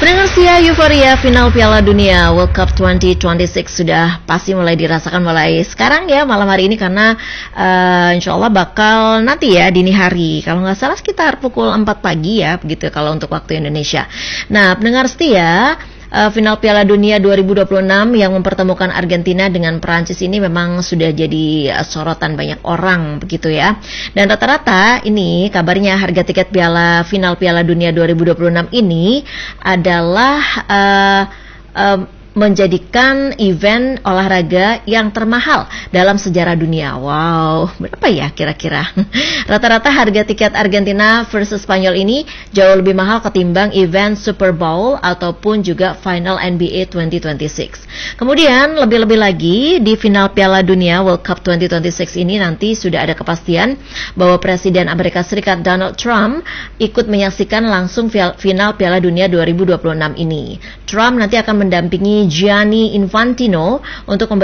Pendengar setia euforia final Piala Dunia World Cup 2026 sudah pasti mulai dirasakan mulai sekarang ya, malam hari ini, karena insya Allah bakal nanti ya dini hari, kalau nggak salah sekitar pukul 4 pagi ya, begitu kalau untuk waktu Indonesia. Nah, pendengar setia, final Piala Dunia 2026 yang mempertemukan Argentina dengan Perancis ini memang sudah jadi sorotan banyak orang begitu ya. Dan rata-rata ini kabarnya harga tiket final Piala Dunia 2026 ini adalah menjadikan event olahraga yang termahal dalam sejarah dunia. Wow, berapa ya kira-kira? Rata-rata harga tiket Argentina versus Spanyol ini jauh lebih mahal ketimbang event Super Bowl ataupun juga final NBA 2026. Kemudian lebih-lebih lagi di final Piala Dunia World Cup 2026 ini nanti sudah ada kepastian bahwa Presiden Amerika Serikat Donald Trump ikut menyaksikan langsung final Piala Dunia 2026 ini. Trump nanti akan mendampingi Gianni Infantino untuk